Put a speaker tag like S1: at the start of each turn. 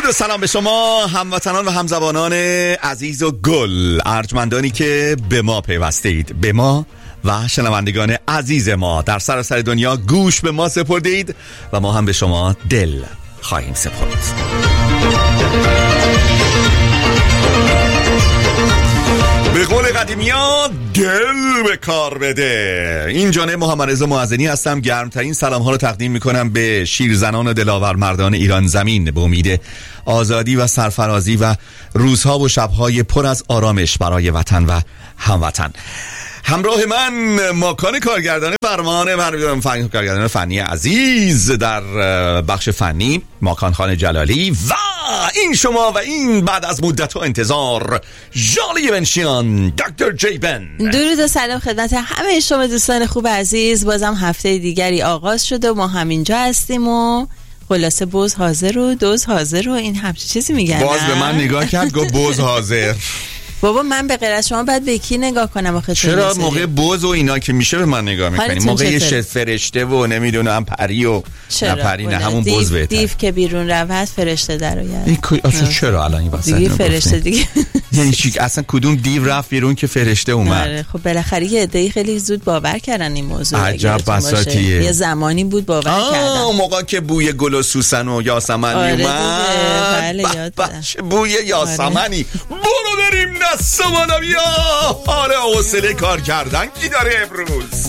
S1: و سلام به شما هموطنان و همزبانان عزیز و گل، ارجمندانی که به ما پیوسته اید، به ما و شنوندگان عزیز ما در سراسر دنیا گوش به ما سپرده اید و ما هم به شما دل خواهیم سپرد. به قول قدیمی‌ها دل به کار بده. این جانب محمد رضا معزنی هستم. گرمترین سلام ها رو تقدیم میکنم به شیرزنان و دلاور مردان ایران زمین به امید آزادی و سرفرازی و روزها و شبهای پر از آرامش برای وطن و هموطن. همراه من ماکان کارگردان کارگردان فنی عزیز در بخش فنی ماکان خان جلالی و این شما و این بعد از مدت و انتظار جالی بنشیان دکتر جی بن.
S2: درود و سلام خدمت همه شما دوستان خوب عزیز. بازم هفته دیگری آغاز شده و ما همینجا هستیم و خلاصه بوز حاضر و دوز حاضر و این همچه چیزی میگن.
S1: باز به من نگاه کرد گفت بوز حاضر.
S2: بابا من به غیر از شما باید به کی نگاه کنم آخه؟
S1: چرا موقع بوز و اینا که میشه به من نگاه میکنی؟ موقع یه فرشته و نمیدونم پری و نه پری نه همون بوز بهتر.
S2: دیو که بیرون رود فرشته در آید.
S1: اصلا چرا الان این واسه
S2: دیگه فرشته دیگه
S1: یعنی چی اصلا کدوم دیو رفت بیرون که فرشته اومد؟
S2: خب بالاخره یه عده‌ای خیلی زود باور کردن این موضوع.
S1: عجب بساطیه.
S2: یه زمانی بود باور کردن.
S1: اون موقع که بوی گل و سوسن و یاسمن اومد.
S2: بله یاد دادم.
S1: بوی یاسمنی. برو بریم نسمانا بیا. آره حوصله کار کردن کی داره امروز؟